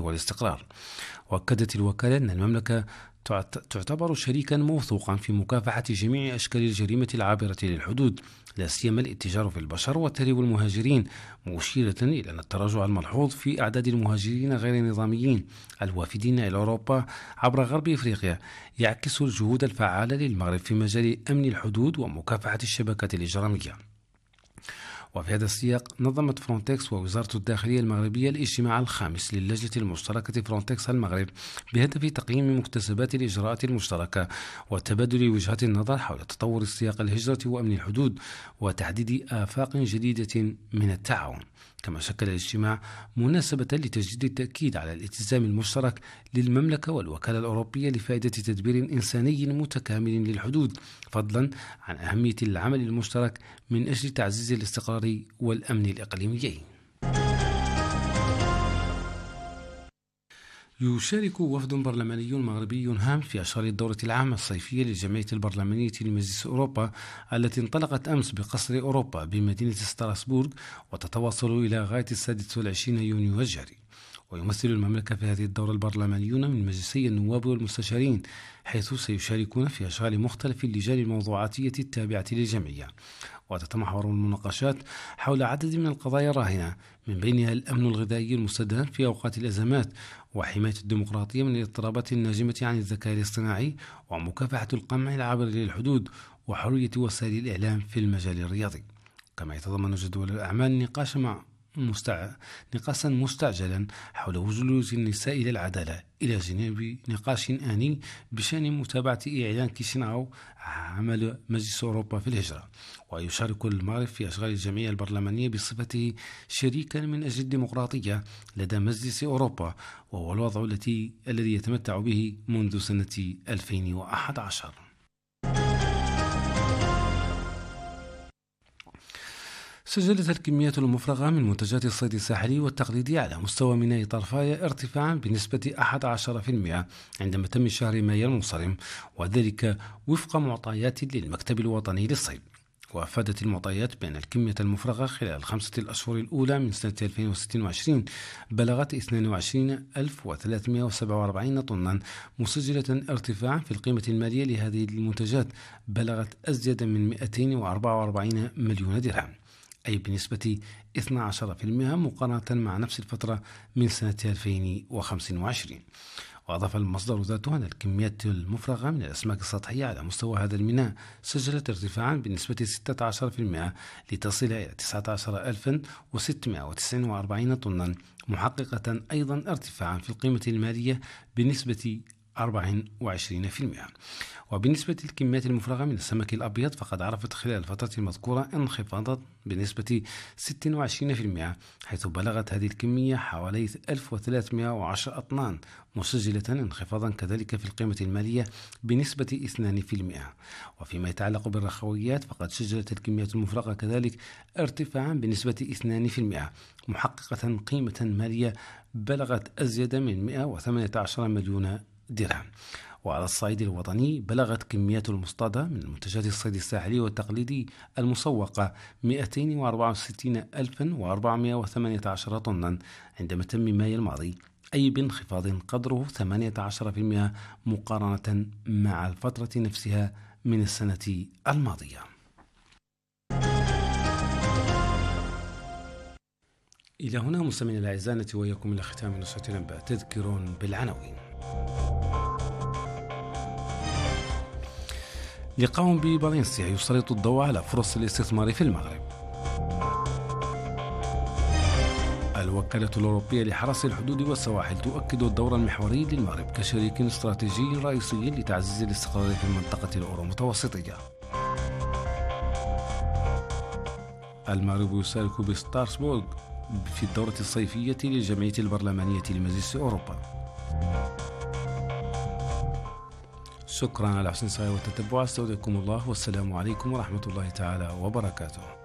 والاستقرار. وأكدت الوكالة أن المملكة تعتبر شريكا موثوقا في مكافحة جميع أشكال الجريمة العابرة للحدود، لا سيما الاتجار في البشر وتهريب المهاجرين، مشيرة إلى أن التراجع الملحوظ في أعداد المهاجرين غير النظاميين الوافدين إلى أوروبا عبر غرب إفريقيا يعكس الجهود الفعالة للمغرب في مجال أمن الحدود ومكافحة الشبكات الإجرامية. وفي هذا السياق نظمت فرونتكس ووزارة الداخلية المغربية الاجتماع الخامس للجنة المشتركة فرونتكس المغرب بهدف تقييم مكتسبات الإجراءات المشتركة وتبادل وجهات النظر حول تطور سياق الهجرة وأمن الحدود وتحديد آفاق جديدة من التعاون. كما شكل الاجتماع مناسبة لتجديد التأكيد على الالتزام المشترك للمملكة والوكالة الأوروبية لفائدة تدبير إنساني متكامل للحدود، فضلا عن أهمية العمل المشترك من أجل تعزيز الاستقرار والأمن الإقليميين. يشارك وفد برلماني مغربي هام في إشغال الدورة العامة الصيفية للجمعية البرلمانية لمجلس أوروبا التي انطلقت أمس بقصر أوروبا بمدينة ستراسبورغ وتتواصل إلى غاية 26 يونيو الجاري. ويمثل المملكة في هذه الدورة البرلمانيون من مجلسي النواب والمستشارين، حيث سيشاركون في إشغال مختلف اللجان الموضوعاتية التابعة للجمعية. وتتمحور المناقشات حول عدد من القضايا الراهنة، من بينها الأمن الغذائي المستدام في أوقات الأزمات، وحماية الديمقراطية من الاضطرابات الناجمة عن الذكاء الاصطناعي، ومكافحة القمع العابر للحدود، وحرية وسائل الإعلام في المجال الرياضي. كما يتضمن جدول الأعمال نقاشا مستعجلا حول وجود النساء إلى العدالة، إلى جانب نقاش آني بشأن متابعة إعلان كيشيناو عمل مجلس أوروبا في الهجرة. ويشارك المغرب في أشغال الجمعية البرلمانية بصفته شريكا من أجل الديمقراطية لدى مجلس أوروبا، وهو الوضع الذي يتمتع به منذ سنة 2011. سجلت الكميات المفرغة من منتجات الصيد الساحلي والتقليدي على مستوى ميناء طرفاية ارتفاعا بنسبة 11% عندما تم شهر مايو المنصرم، وذلك وفق معطيات للمكتب الوطني للصيد. وأفادت المعطيات بأن الكمية المفرغة خلال 5 الأشهر الأولى من سنة 2026 بلغت 22,347 طنا، مسجلة ارتفاعا في القيمة المالية لهذه المنتجات بلغت أزيد من 244 مليون درهم، أي بنسبة 12% مقارنة مع نفس الفترة من سنة 2025. وأضاف المصدر ذاته أن الكميات المفرغة من الأسماك السطحية على مستوى هذا الميناء سجلت ارتفاعا بنسبة 16% لتصل إلى 19,649 طنا، محققة أيضا ارتفاعا في القيمة المالية بنسبة 24%. وبالنسبة للكميات المفرغة من السمك الأبيض فقد عرفت خلال الفترة المذكورة انخفاضا بنسبة 26%، حيث بلغت هذه الكمية حوالي 1310 أطنان، مسجلة انخفاضا كذلك في القيمة المالية بنسبة 2%. وفيما يتعلق بالرخويات فقد سجلت الكميات المفرغة كذلك ارتفاعا بنسبة 2%، محققة قيمة مالية بلغت أزيد من 118 مليون درهم. وعلى الصعيد الوطني بلغت كميات المصطادة من منتجات الصيد الساحلي والتقليدي المسوقة 264,418 طنا عندما تم مايو الماضي، أي بانخفاض قدره 18% مقارنة مع الفترة نفسها من السنة الماضية. إلى هنا مستمعينا الأعزاء نأتي وإياكم إلى ختام نشرة الأنباء. تذكر بالعناوين. لقاء بفالنسيا يسلط الضوء على فرص الاستثمار في المغرب. الوكالة الأوروبية لحرس الحدود والسواحل تؤكد الدور المحوري للمغرب كشريك استراتيجي رئيسي لتعزيز الاستقرار في المنطقة الأورو متوسطية. المغرب يشارك بستراسبورغ في الدورة الصيفية للجمعية البرلمانية لمجلس أوروبا. شكرا على حسن السماع والتتبع، استودعكم الله والسلام عليكم ورحمة الله تعالى وبركاته.